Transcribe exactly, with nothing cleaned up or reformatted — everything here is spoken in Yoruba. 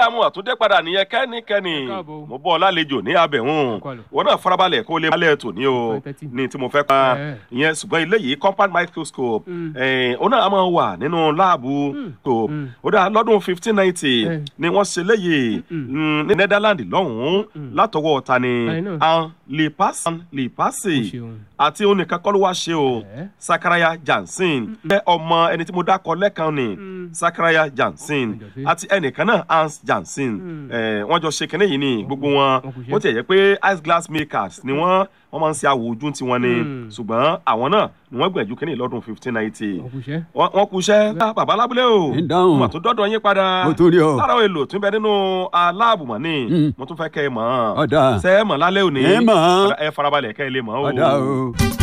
dá mú àtúndé padà nìyẹn kẹ́nikẹ́ni mo bọ́ ọ lálejò ní abẹ̀hún wọn náà farabalẹ̀ kó lè balẹ̀ tò ní o ní tí mo fẹ́ pa ìyẹn ṣùgbọ́n ilé yìí compact microscope ó náà máa wà nínú láàbù kò ó dá lọ́dún fifteen ninety ni wọ́n ṣe léyìí ní Netherlands lọ́hùn-ún látọwọ́ ta ni Lipasi àti onìkan kọ́ ló wá ṣe o Sakaraya Jansen jẹ́ ọmọ ẹni tí mo dákọ lẹ́kan ni Sakaraya Jansen àti ẹnìkan náà Hans Jansen wọ́n jọ ṣe kínní yìí ni gbogbo wọn ó tiẹ̀ yẹ pé ice glass makers ni wọ́n wọ́n máa ń ṣe àwò ojú tiwọn ni ṣùgbọ́n àwọn náà ni wọ́n gbìyànjú kínní lọ́dún fifteen ninety wọ́n kú iṣẹ́ bàbá lábúlé o mo tún dọ́dọ̀ yín padà lára èlò tún bẹ nínú aláàbùmọ̀ ni mo tún fẹ́ kẹ́ ẹ mọ̀ ọ́ ṣẹ́ ẹ mọ̀ lálẹ́ òní ẹ farabalẹ̀ kẹ́ ẹ lè mọ̀ ọ́.